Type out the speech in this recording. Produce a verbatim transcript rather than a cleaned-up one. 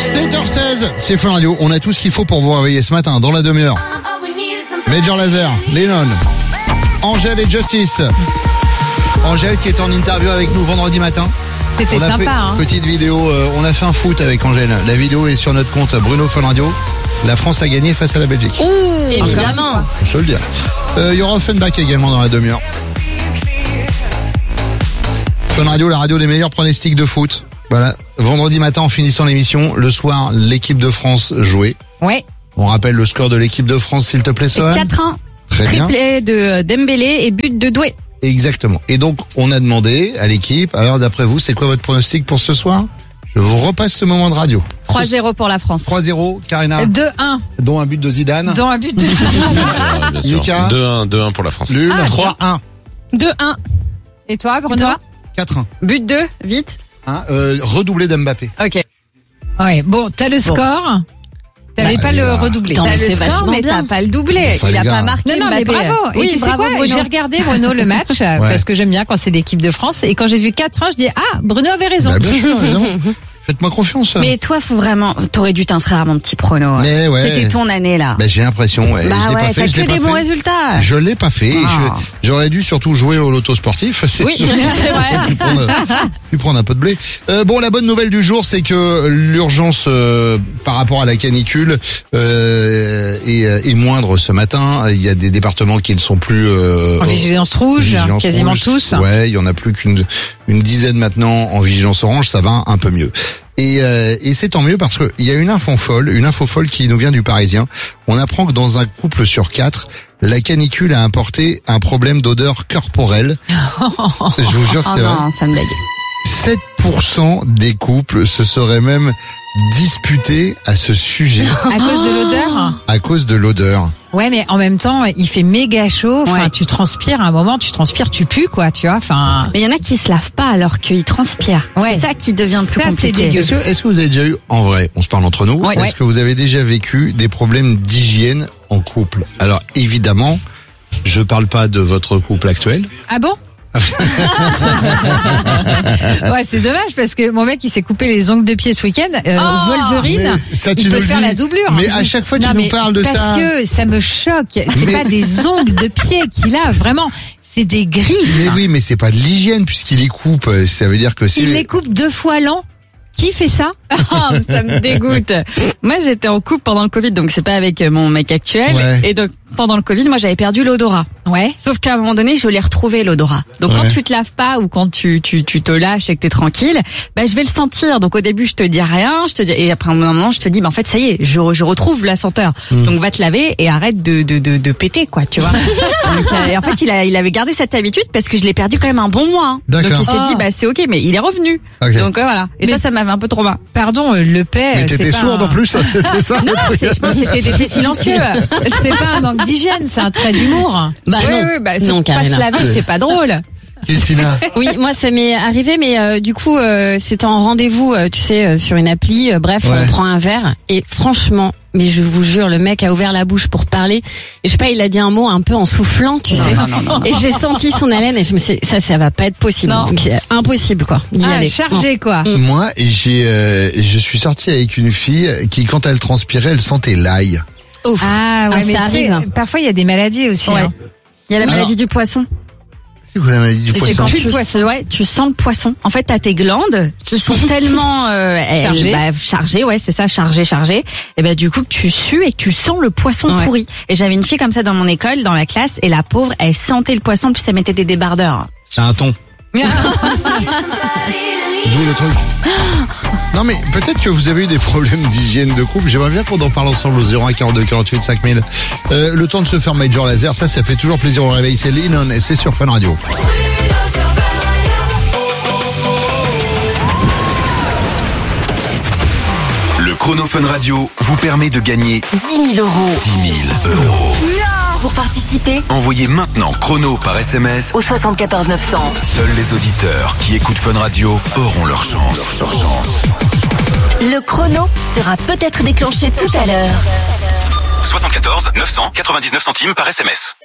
sept heures seize, c'est Fun Radio. On a tout ce qu'il faut pour vous réveiller ce matin, dans la demi-heure. Major Lazer, Lennon, Angèle et Justice. Angèle qui est en interview avec nous vendredi matin. C'était on a sympa, fait hein. Petite vidéo, euh, on a fait un foot avec Angèle. La vidéo est sur notre compte Bruno Fun Radio. La France a gagné face à la Belgique. Ouh, évidemment. Je peux le dire. Il euh, y aura Funback également dans la demi-heure. Fun Radio, la radio des meilleurs pronostics de foot. Voilà. Vendredi matin, en finissant l'émission, le soir, l'équipe de France jouait. Ouais. On rappelle le score de l'équipe de France, s'il te plaît, Sohan. quatre un. Très bien. Triplé de Dembélé et but de Doué. Exactement. Et donc, on a demandé à l'équipe, alors d'après vous, c'est quoi votre pronostic pour ce soir? Je vous repasse ce moment de radio. trois zéro pour la France. trois zéro, Karina. deux un. Dont un but de Zidane. Dans un but de Ah, bien sûr. Lucas. deux un, deux un pour la France. Lul. Ah, trois un. deux un. Et toi, Bruno? Toi quatre un. But de, vite. Hein, euh, redoublé d'Mbappé. Ok. Ouais, bon, t'as le score. T'avais Bah, pas allez, le là. redoublé. T'as T'as le le score, score, mais t'as pas le doublé. Enfin, Il les a gars. pas marqué. Non, non, mais Mbappé. bravo. Oui, Et tu sais bravo, quoi? Bruno. J'ai regardé, Bruno, le match, parce que j'aime bien quand c'est l'équipe de France. Et quand j'ai vu quatre un, je dis, ah, Bruno avait raison. Bah, bien sûr, évidemment. Faites-moi confiance. Mais toi, faut vraiment, t'aurais dû t'inscrire à mon petit prono. Mais ouais. C'était ton année, là. Bah, j'ai l'impression. Ouais. Bah je l'ai ouais, pas fait, t'as je l'ai que pas des bons fait. résultats. Je l'ai pas fait. Ah. Je- J'aurais dû surtout jouer au loto sportif. C'est Oui, sûr. c'est vrai. Puis prendre, puis prendre un peu de blé. Euh, bon, la bonne nouvelle du jour, c'est que l'urgence euh, par rapport à la canicule euh, est, est moindre ce matin. Il y a des départements qui ne sont plus euh, En vigilance rouge, vigilance quasiment rouge. tous. Ouais, il y en a plus qu'une une dizaine maintenant en vigilance orange. Ça va un peu mieux. Et, euh, et c'est tant mieux parce que il y a une info folle, une info folle qui nous vient du Parisien. On apprend que dans un couple sur quatre, la canicule a apporté un problème d'odeur corporelle. Je vous jure que Oh c'est vrai. non, ça me blague. sept pour cent des couples se seraient même disputés à ce sujet À cause de l'odeur? à cause de l'odeur. Ouais, mais en même temps, il fait méga chaud. Enfin, Ouais. tu transpires à un moment, tu transpires, tu pues, quoi, tu vois. Enfin, Mais il y en a qui se lavent pas alors qu'ils transpirent. Ouais. C'est ça qui devient le plus Ça, c'est compliqué. dégueu. Est-ce que, est-ce que vous avez déjà eu, en vrai, on se parle entre nous, Ouais. est-ce Ouais. que vous avez déjà vécu des problèmes d'hygiène en couple? Alors évidemment, je parle pas de votre couple actuel. ah bon? Ouais, c'est dommage parce que mon mec il s'est coupé les ongles de pied ce week-end. Euh, Oh Wolverine, Mais ça, tu il nous peut le faire dis. la doublure. Mais à chaque fois, tu Non, nous mais parles de parce ça. Parce que ça me choque. C'est Mais- pas des ongles de pied qu'il a, vraiment. C'est des griffes. Mais oui, mais c'est pas de l'hygiène puisqu'il les coupe. Ça veut dire que si Il les coupe deux fois l'an. Qui fait ça? Ah, ça me dégoûte. Moi, j'étais en couple pendant le Covid, donc c'est pas avec mon mec actuel. Ouais. Et donc, pendant le Covid, moi, j'avais perdu l'odorat. Ouais. Sauf qu'à un moment donné, je l'ai retrouvé, l'odorat. Donc, Ouais. quand tu te laves pas ou quand tu, tu, tu te lâches et que t'es tranquille, bah, je vais le sentir. Donc, au début, je te dis rien, je te dis, et après un moment, je te dis, bah, en fait, ça y est, je, je retrouve la senteur. Hmm. Donc, va te laver et arrête de, de, de, de péter, quoi, tu vois. Donc, euh, et en fait, il a, il avait gardé cette habitude parce que je l'ai perdu quand même un bon mois. hein. Donc, D'accord. il s'est Oh. dit, bah, c'est ok, mais il est revenu. Ok. Donc, euh, voilà. Et Mais- ça, ça m'avait un peu trop mal. Pardon, euh, le paix. Mais c'est t'étais pas sourde un- en plus, c'était ça. Non, c'est, je pense que c'était des faits silencieux. C'est pas un manque d'hygiène, c'est un trait d'humour. Bah oui, non. oui, bah, Non, pas Karina. se laver, c'est pas drôle. Christina. Oui, moi ça m'est arrivé, mais euh, du coup euh, c'était en rendez-vous, euh, tu sais, euh, sur une appli. euh, bref, Ouais. on prend un verre et franchement, mais je vous jure, le mec a ouvert la bouche pour parler. Et je sais pas, il a dit un mot un peu en soufflant, tu sais. non, non, non, non. Et j'ai senti son haleine et je me suis dit, ça, ça va pas être possible. Non. Donc, c'est impossible quoi. D'y Ah, aller. chargé, quoi. Moi, j'ai, euh, je suis sorti avec une fille qui, quand elle transpirait, elle sentait l'ail. Non. Ouf. Ah, ouais, Ah, mais ça tu sais, arrive. parfois il y a des maladies aussi. Ouais. hein. Il y a la Alors- maladie du poisson. C'est quoi la maladie du C'est poisson? quand Plus tu, de poisson. ouais, tu sens le poisson. En fait, t'as tes glandes qui sont tellement euh, elles- Chargées. bah, chargées, ouais, c'est ça, chargées, chargées. Et ben du coup, que tu sues et que tu sens le poisson Ouais. pourri. Et j'avais une fille comme ça dans mon école, dans la classe, et la pauvre, elle sentait le poisson puis ça mettait des débardeurs. C'est un ton. D'où le truc. Non mais peut-être que vous avez eu des problèmes d'hygiène de couple. J'aimerais bien qu'on en parle ensemble au zéro un quarante-deux quarante-huit cinq mille. Euh, le temps de se faire Major Lazer, ça, ça fait toujours plaisir au réveil. C'est Lennon et c'est sur Fun Radio. Le Chrono Fun Radio vous permet de gagner dix mille euros. dix mille euros. Pour participer Envoyez maintenant Chrono par S M S. au soixante-quatorze neuf cents. Seuls les auditeurs qui écoutent Fun Radio auront leur chance. Leur chance. Le chrono sera peut-être déclenché tout à l'heure. soixante-quatorze neuf cent quatre-vingt-dix-neuf centimes par S M S.